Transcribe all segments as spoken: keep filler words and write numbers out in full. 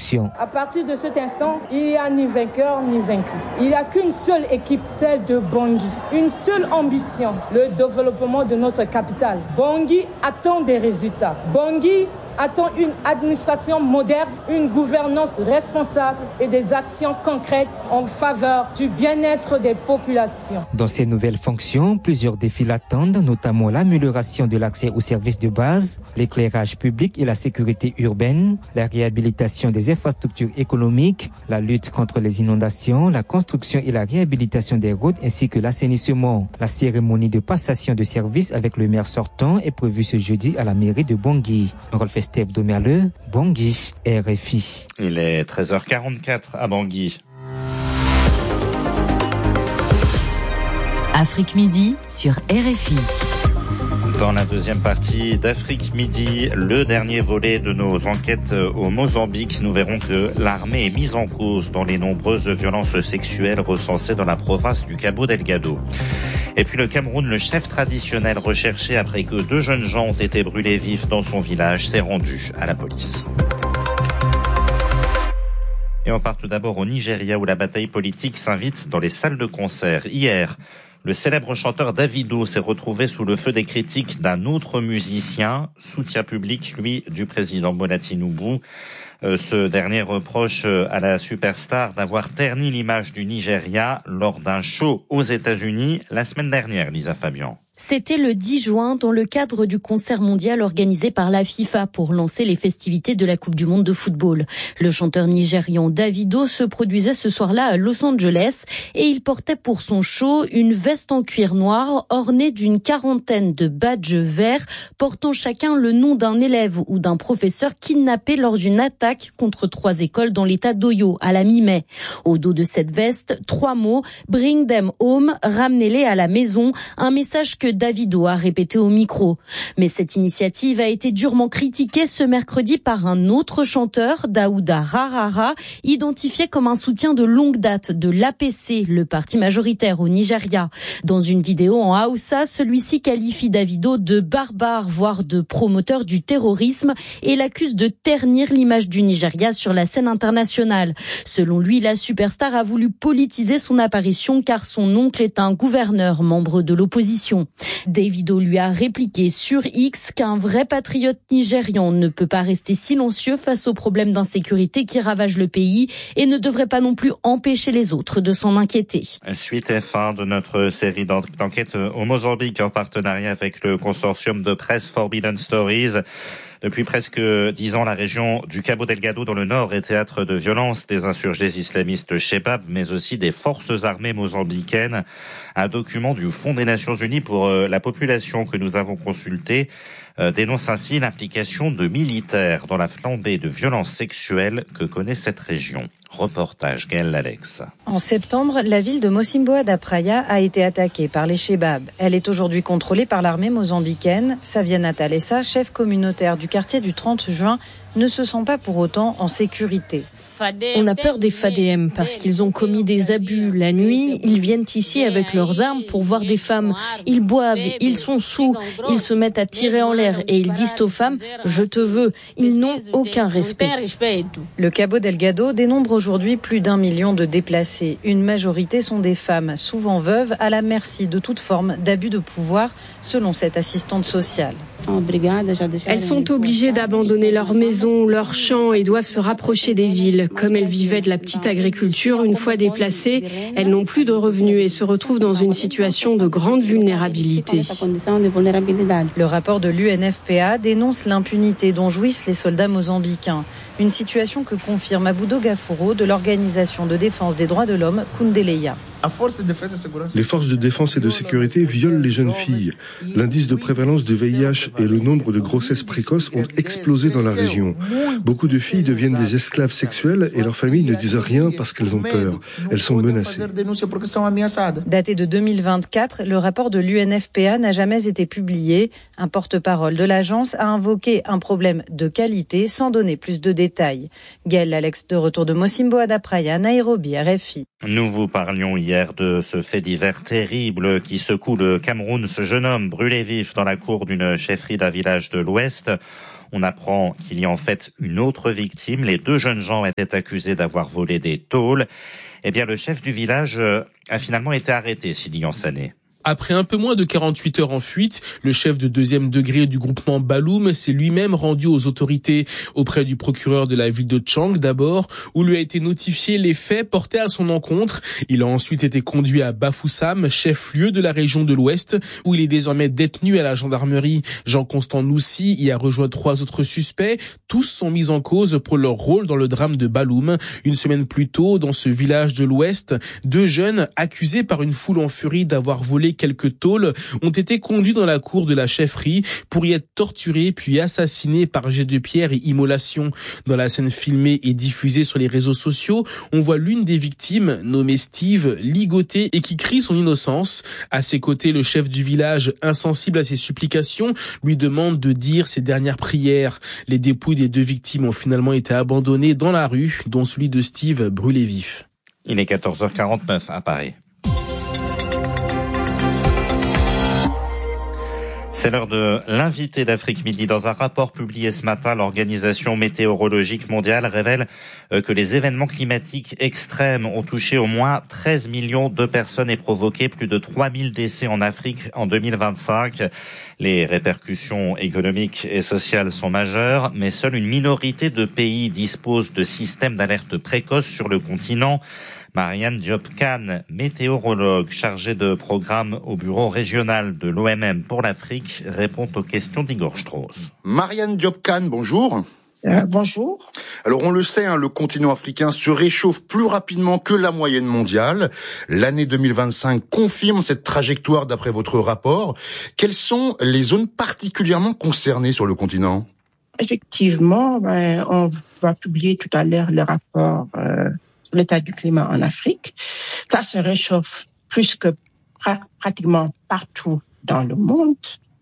fonction. À partir de cet instant, il n'y a ni vainqueur ni vaincu. Il n'y a qu'une seule équipe, celle de Bangui. Une seule ambition, le développement de notre capitale. Bangui attend des résultats. Bangui attend une administration moderne, une gouvernance responsable et des actions concrètes en faveur du bien-être des populations. Dans ces nouvelles fonctions, plusieurs défis l'attendent, notamment l'amélioration de l'accès aux services de base, l'éclairage public et la sécurité urbaine, la réhabilitation des infrastructures économiques, la lutte contre les inondations, la construction et la réhabilitation des routes ainsi que l'assainissement. La cérémonie de passation de service avec le maire sortant est prévue ce jeudi à la mairie de Bangui. Steve Domerle, Bangui, R F I. Il est treize heures quarante-quatre à Bangui. Afrique Midi sur R F I. Dans la deuxième partie d'Afrique Midi, le dernier volet de nos enquêtes au Mozambique, nous verrons que l'armée est mise en cause dans les nombreuses violences sexuelles recensées dans la province du Cabo Delgado. Et puis le Cameroun, le chef traditionnel recherché après que deux jeunes gens ont été brûlés vifs dans son village, s'est rendu à la police. Et on part tout d'abord au Nigeria où la bataille politique s'invite dans les salles de concert. Hier, le célèbre chanteur Davido s'est retrouvé sous le feu des critiques d'un autre musicien, soutien public, lui, du président Bola Tinubu. Euh, ce dernier reproche à la superstar d'avoir terni l'image du Nigeria lors d'un show aux États-Unis la semaine dernière, Lisa Fabian. C'était le dix juin dans le cadre du concert mondial organisé par la FIFA pour lancer les festivités de la Coupe du Monde de football. Le chanteur nigérian Davido se produisait ce soir-là à Los Angeles et il portait pour son show une veste en cuir noir ornée d'une quarantaine de badges verts portant chacun le nom d'un élève ou d'un professeur kidnappé lors d'une attaque contre trois écoles dans l'état d'Oyo à la mi-mai. Au dos de cette veste, trois mots « Bring them home », ramenez-les à la maison, un message que Davido a répété au micro. Mais cette initiative a été durement critiquée ce mercredi par un autre chanteur, Daouda Rarara, identifié comme un soutien de longue date de l'A P C, le parti majoritaire au Nigeria. Dans une vidéo en Hausa, celui-ci qualifie Davido de barbare, voire de promoteur du terrorisme et l'accuse de ternir l'image du Nigeria sur la scène internationale. Selon lui, la superstar a voulu politiser son apparition car son oncle est un gouverneur membre de l'opposition. Davido lui a répliqué sur X qu'un vrai patriote nigérian ne peut pas rester silencieux face aux problèmes d'insécurité qui ravagent le pays et ne devrait pas non plus empêcher les autres de s'en inquiéter. Suite et fin de notre série d'enquêtes au Mozambique en partenariat avec le consortium de presse Forbidden Stories. Depuis presque dix ans, la région du Cabo Delgado dans le nord est théâtre de violences des insurgés islamistes Shebab, mais aussi des forces armées mozambicaines. Un document du Fonds des Nations Unies pour la population que nous avons consulté euh, dénonce ainsi l'implication de militaires dans la flambée de violences sexuelles que connaît cette région. Reportage Gaël Alex. En septembre, la ville de Mocimboa da Praia a été attaquée par les Shebab. Elle est aujourd'hui contrôlée par l'armée mozambicaine. Saviana Talessa, chef communautaire du quartier du trente juin, ne se sent pas pour autant en sécurité. On a peur des F A D M parce qu'ils ont commis des abus. La nuit, ils viennent ici avec leurs armes pour voir des femmes. Ils boivent, ils sont saouls, ils se mettent à tirer en l'air et ils disent aux femmes « je te veux ». Ils n'ont aucun respect. Le Cabo Delgado dénombre aujourd'hui plus d'un million de déplacés. Une majorité sont des femmes, souvent veuves, à la merci de toute forme d'abus de pouvoir, selon cette assistante sociale. Elles sont obligées d'abandonner leur maison, leurs champs et doivent se rapprocher des villes. Comme elles vivaient de la petite agriculture, une fois déplacées, elles n'ont plus de revenus et se retrouvent dans une situation de grande vulnérabilité. Le rapport de l'U N F P A dénonce l'impunité dont jouissent les soldats mozambicains. Une situation que confirme Aboudo Gafuro de l'organisation de défense des droits de l'homme Kundeleya. Les forces de défense et de sécurité violent les jeunes filles. L'indice de prévalence de V I H et le nombre de grossesses précoces ont explosé dans la région. Beaucoup de filles deviennent des esclaves sexuels et leurs familles ne disent rien parce qu'elles ont peur. Elles sont menacées. Daté de deux mille vingt-quatre, le rapport de l'U N F P A n'a jamais été publié. Un porte-parole de l'agence a invoqué un problème de qualité sans donner plus de détails. Gaël Alex de retour de Mocimboa da Praia, Nairobi, R F I. Nous vous parlions hier de ce fait divers terrible qui secoue le Cameroun. Ce jeune homme brûlé vif dans la cour d'une chefferie d'un village de l'Ouest. On apprend qu'il y a en fait une autre victime. Les deux jeunes gens étaient accusés d'avoir volé des tôles. Eh bien, le chef du village a finalement été arrêté, Sylvian Sané. Après un peu moins de quarante-huit heures en fuite, le chef de deuxième degré du groupement Baloum s'est lui-même rendu aux autorités auprès du procureur de la ville de Tchang d'abord, où lui a été notifié les faits portés à son encontre. Il a ensuite été conduit à Bafoussam, chef-lieu de la région de l'Ouest, où il est désormais détenu à la gendarmerie. Jean-Constant Noussi y a rejoint trois autres suspects. Tous sont mis en cause pour leur rôle dans le drame de Baloum. Une semaine plus tôt, dans ce village de l'Ouest, deux jeunes accusés par une foule en furie d'avoir volé quelques tôles ont été conduits dans la cour de la chefferie pour y être torturés puis assassinés par jet de pierre et immolation. Dans la scène filmée et diffusée sur les réseaux sociaux, on voit l'une des victimes, nommée Steve, ligotée et qui crie son innocence. À ses côtés, le chef du village, insensible à ses supplications, lui demande de dire ses dernières prières. Les dépouilles des deux victimes ont finalement été abandonnées dans la rue, dont celui de Steve brûlé vif. Il est quatorze heures quarante-neuf à Paris. C'est l'heure de l'invité d'Afrique Midi. Dans un rapport publié ce matin, l'Organisation météorologique mondiale révèle que les événements climatiques extrêmes ont touché au moins treize millions de personnes et provoqué plus de trois mille décès en Afrique en deux mille vingt-cinq. Les répercussions économiques et sociales sont majeures, mais seule une minorité de pays dispose de systèmes d'alerte précoce sur le continent. Marianne Diop-Khan, météorologue chargée de programme au bureau régional de l'O M M pour l'Afrique, répond aux questions d'Igor Strauss. Marianne Diop-Khan, bonjour. Euh, bonjour. Alors on le sait, hein, le continent africain se réchauffe plus rapidement que la moyenne mondiale. L'année deux mille vingt-cinq confirme cette trajectoire d'après votre rapport. Quelles sont les zones particulièrement concernées sur le continent ? Effectivement, ben, on va publier tout à l'heure le rapport euh, sur l'état du climat en Afrique. Ça se réchauffe plus que pra- pratiquement partout dans le monde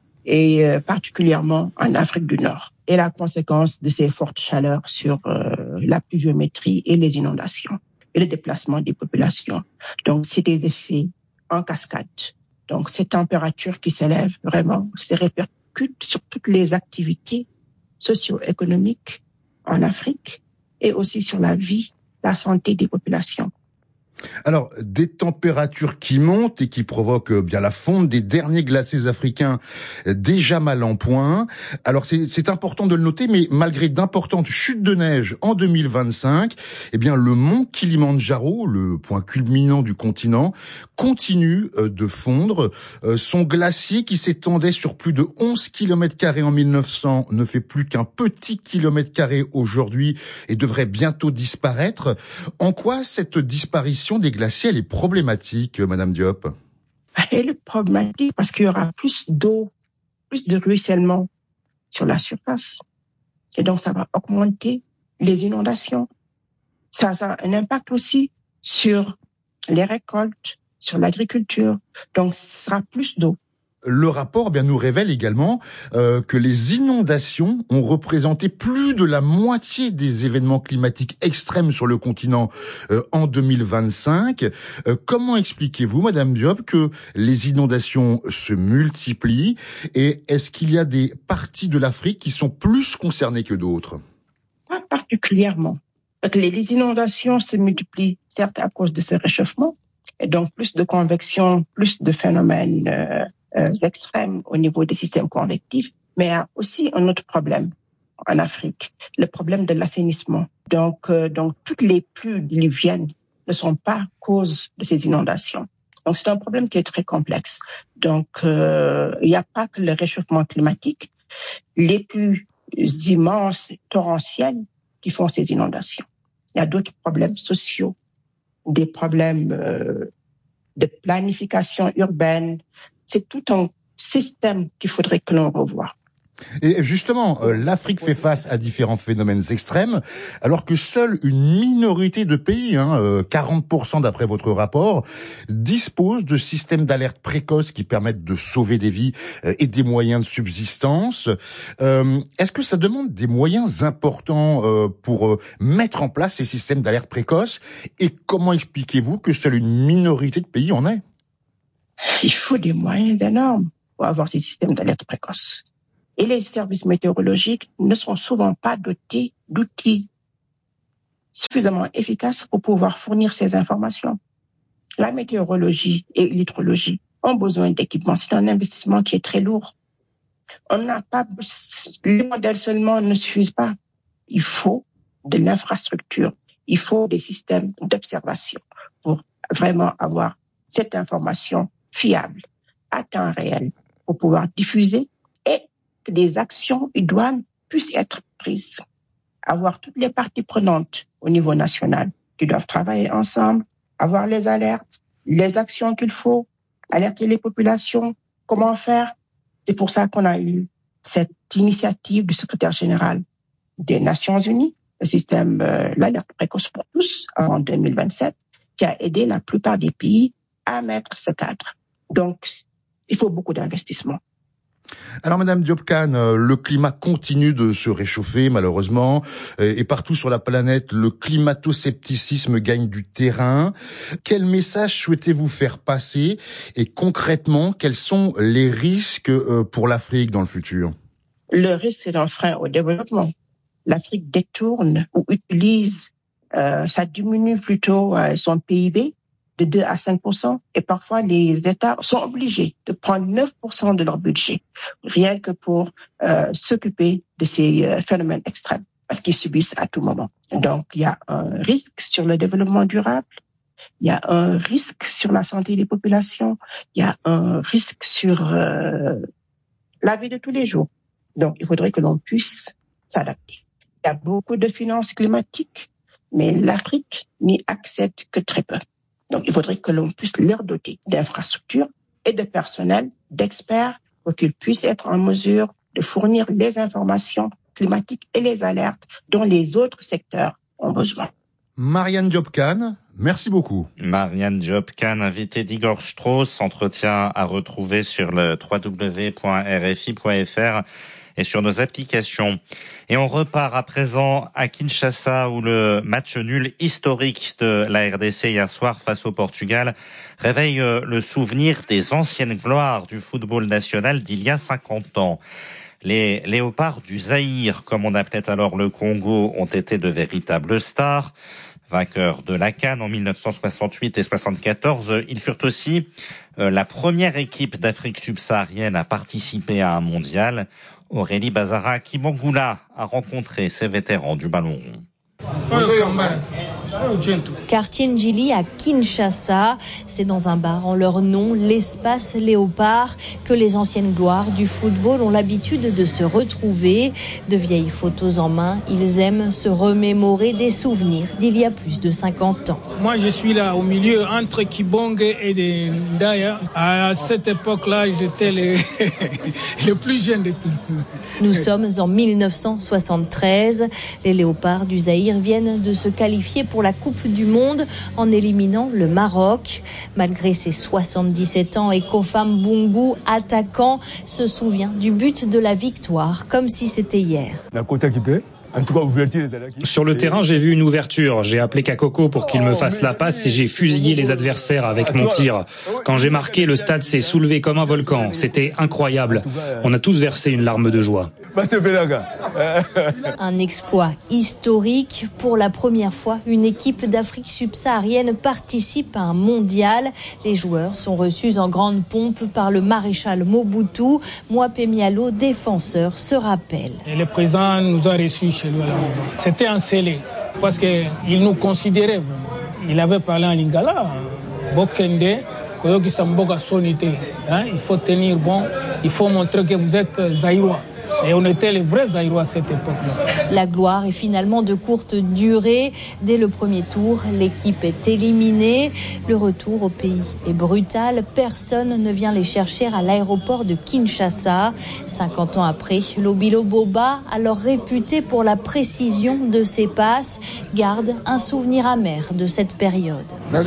et euh, particulièrement en Afrique du Nord. Et la conséquence de ces fortes chaleurs sur euh, la pluviométrie et les inondations et le déplacement des populations. Donc, c'est des effets en cascade. Donc, ces températures qui s'élèvent vraiment se répercutent sur toutes les activités socio-économiques en Afrique et aussi sur la vie, la santé des populations. Alors, des températures qui montent et qui provoquent bien la fonte des derniers glaciers africains déjà mal en point. Alors, c'est, c'est important de le noter, mais malgré d'importantes chutes de neige en deux mille vingt-cinq, eh bien, le mont Kilimandjaro, le point culminant du continent, continue de fondre. Son glacier, qui s'étendait sur plus de onze kilomètres carrés en mille neuf cents, ne fait plus qu'un petit kilomètre carré aujourd'hui et devrait bientôt disparaître. En quoi cette disparition des glaciers, elle est problématique, Madame Diop? Elle est problématique parce qu'il y aura plus d'eau, plus de ruissellement sur la surface. Et donc, ça va augmenter les inondations. Ça, ça a un impact aussi sur les récoltes, sur l'agriculture. Donc, ce sera plus d'eau. Le rapport bien nous révèle également euh, que les inondations ont représenté plus de la moitié des événements climatiques extrêmes sur le continent euh, en deux mille vingt-cinq. Euh, comment expliquez-vous, Madame Diop, que les inondations se multiplient et est-ce qu'il y a des parties de l'Afrique qui sont plus concernées que d'autres? Pas particulièrement. Les, les inondations se multiplient, certes à cause de ce réchauffement, et donc plus de convection, plus de phénomènes euh, Euh, extrêmes au niveau des systèmes convectifs, mais il y a aussi un autre problème en Afrique, le problème de l'assainissement. Donc, euh, donc toutes les pluies diluviennes ne sont pas cause de ces inondations. Donc, c'est un problème qui est très complexe. Donc, euh, il n'y a pas que le réchauffement climatique, les pluies immenses, torrentielles, qui font ces inondations. Il y a d'autres problèmes sociaux, des problèmes euh, de planification urbaine. C'est tout un système qu'il faudrait que l'on revoie. Et justement, euh, l'Afrique fait face à différents phénomènes extrêmes, alors que seule une minorité de pays, hein, euh, quarante pour cent d'après votre rapport, dispose de systèmes d'alerte précoce qui permettent de sauver des vies euh, et des moyens de subsistance. Euh, est-ce que ça demande des moyens importants euh, pour euh, mettre en place ces systèmes d'alerte précoce? Et comment expliquez-vous que seule une minorité de pays en ait? Il faut des moyens énormes pour avoir ces systèmes d'alerte précoce. Et les services météorologiques ne sont souvent pas dotés d'outils suffisamment efficaces pour pouvoir fournir ces informations. La météorologie et l'hydrologie ont besoin d'équipements. C'est un investissement qui est très lourd. On n'a pas, les modèles seulement ne suffisent pas. Il faut de l'infrastructure. Il faut des systèmes d'observation pour vraiment avoir cette information fiable à temps réel pour pouvoir diffuser et que des actions idoines puissent être prises. Avoir toutes les parties prenantes au niveau national qui doivent travailler ensemble, avoir les alertes, les actions qu'il faut, alerter les populations, comment faire. C'est pour ça qu'on a eu cette initiative du secrétaire général des Nations Unies, le système euh, l'alerte précoce pour tous en deux mille vingt-sept, qui a aidé la plupart des pays à mettre ce cadre. Donc, il faut beaucoup d'investissements. Alors, Madame Diop Khan, le climat continue de se réchauffer, malheureusement, et partout sur la planète, le climato-scepticisme gagne du terrain. Quel message souhaitez-vous faire passer et concrètement, quels sont les risques pour l'Afrique dans le futur? Le risque, c'est un frein au développement. L'Afrique détourne ou utilise, euh, ça diminue plutôt euh, son P I B de deux à cinq pour cent et parfois les États sont obligés de prendre neuf pour cent de leur budget rien que pour euh, s'occuper de ces euh, phénomènes extrêmes parce qu'ils subissent à tout moment. Donc, il y a un risque sur le développement durable, il y a un risque sur la santé des populations, il y a un risque sur euh, la vie de tous les jours. Donc, il faudrait que l'on puisse s'adapter. Il y a beaucoup de finances climatiques, mais l'Afrique n'y accède que très peu. Donc, il faudrait que l'on puisse leur doter d'infrastructures et de personnel, d'experts, pour qu'ils puissent être en mesure de fournir les informations climatiques et les alertes dont les autres secteurs ont besoin. Marianne Diop Khan, merci beaucoup. Marianne Diop Khan, invitée d'Igor Strauss, entretien à retrouver sur le w w w point r f i point f r et sur nos applications. Et on repart à présent à Kinshasa où le match nul historique de la R D C hier soir face au Portugal réveille le souvenir des anciennes gloires du football national d'il y a cinquante ans. Les léopards du Zaïre, comme on appelait alors le Congo, ont été de véritables stars. Vainqueurs de la CAN en mille neuf cent soixante-huit et soixante-quatorze, ils furent aussi euh, la première équipe d'Afrique subsaharienne à participer à un mondial. Aurélie Bazara Kimongula a rencontré ces vétérans du ballon rond. Quartier Njili à Kinshasa, c'est dans un bar en leur nom, l'espace Léopard, que les anciennes gloires du football ont l'habitude de se retrouver. De vieilles photos en main, ils aiment se remémorer des souvenirs d'il y a plus de cinquante ans. Moi, je suis là au milieu entre Kibong et Ndaya. À cette époque-là, j'étais le, le plus jeune de tous. Nous sommes en mille neuf cent soixante-treize. Les Léopards du Zaïre viennent de se qualifier pour la Coupe du Monde en éliminant le Maroc. Malgré ses soixante-dix-sept ans, Ekofam Bungu, attaquant, se souvient du but de la victoire comme si c'était hier. Sur le terrain, j'ai vu une ouverture. J'ai appelé Kakoko pour qu'il me fasse la passe et j'ai fusillé les adversaires avec mon tir. Quand j'ai marqué, le stade s'est soulevé comme un volcan. C'était incroyable. On a tous versé une larme de joie. Un exploit historique. Pour la première fois, une équipe d'Afrique subsaharienne participe à un mondial. Les joueurs sont reçus en grande pompe par le maréchal Mobutu. Mwape Mialo, défenseur, se rappelle. Et le président nous a reçus chez lui à la maison. C'était un scellé parce qu'il nous considérait. Il avait parlé en lingala. Bokende, Koyoki Samboga Sonité. Il faut tenir bon, il faut montrer que vous êtes Zaïrois. Et on était les vrais Zaïrois à cette époque-là. La gloire est finalement de courte durée. Dès le premier tour, l'équipe est éliminée. Le retour au pays est brutal. Personne ne vient les chercher à l'aéroport de Kinshasa. cinquante ans après, Lobilo Boba, alors réputé pour la précision de ses passes, garde un souvenir amer de cette période.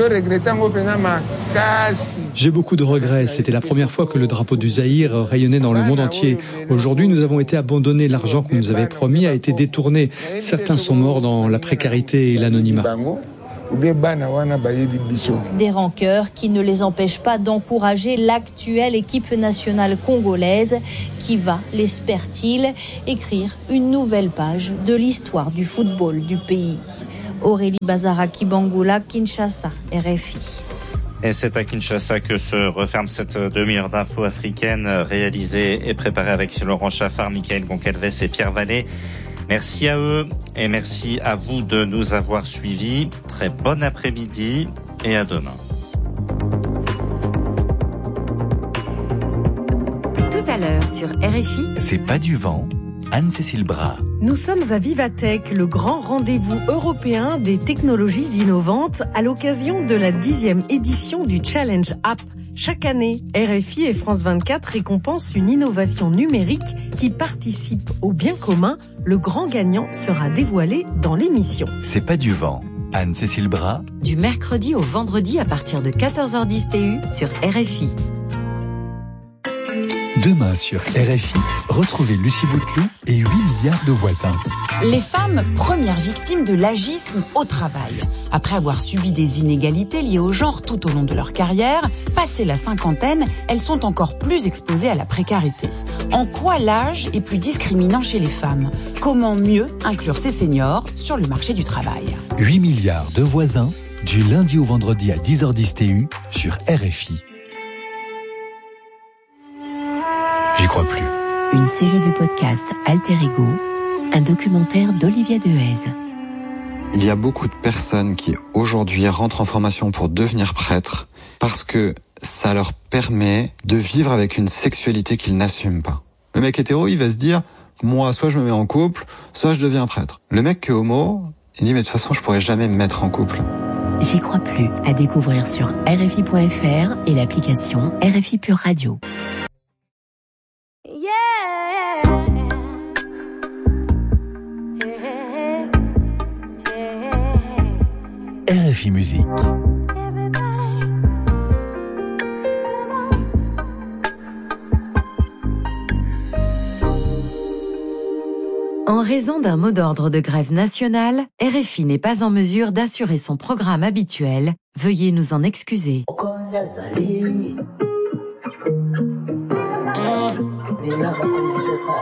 J'ai beaucoup de regrets. C'était la première fois que le drapeau du Zaïre rayonnait dans le monde entier. Aujourd'hui, nous avons été abandonnés. L'argent qu'on nous avait promis a été détourné. Certains sont morts dans la précarité et l'anonymat. Des rancœurs qui ne les empêchent pas d'encourager l'actuelle équipe nationale congolaise qui va, l'espère-t-il, écrire une nouvelle page de l'histoire du football du pays. Aurélie Bazara-Kibangula, Kinshasa, R F I. Et c'est à Kinshasa que se referme cette demi-heure d'infos africaine réalisée et préparée avec Laurent Chaffard, Michael Goncalves et Pierre Vallée. Merci à eux et merci à vous de nous avoir suivis. Très bon après-midi et à demain. Tout à l'heure sur R F I. C'est pas du vent. Anne-Cécile Bras. Nous sommes à Vivatech, le grand rendez-vous européen des technologies innovantes à l'occasion de la dixième édition du Challenge App. Chaque année, R F I et France vingt-quatre récompensent une innovation numérique qui participe au bien commun. Le grand gagnant sera dévoilé dans l'émission. C'est pas du vent. Anne-Cécile Bras. Du mercredi au vendredi à partir de quatorze heures dix T U sur R F I. Demain sur R F I, retrouvez Lucie Bouteloup et huit milliards de voisins. Les femmes, premières victimes de l'agisme au travail. Après avoir subi des inégalités liées au genre tout au long de leur carrière, passé la cinquantaine, elles sont encore plus exposées à la précarité. En quoi l'âge est plus discriminant chez les femmes ? Comment mieux inclure ces seniors sur le marché du travail ? huit milliards de voisins, du lundi au vendredi à dix heures dix T U sur R F I. J'y crois plus. Une série de podcasts Alter Ego, un documentaire d'Olivier Dehaze. Il y a beaucoup de personnes qui aujourd'hui rentrent en formation pour devenir prêtres parce que ça leur permet de vivre avec une sexualité qu'ils n'assument pas. Le mec hétéro, il va se dire, moi, soit je me mets en couple, soit je deviens prêtre. Le mec qui est homo, il dit, mais de toute façon, je pourrais jamais me mettre en couple. J'y crois plus. À découvrir sur R F I point F R et l'application R F I Pure Radio. R F I Musique. En raison d'un mot d'ordre de grève nationale, R F I n'est pas en mesure d'assurer son programme habituel. Veuillez nous en excuser.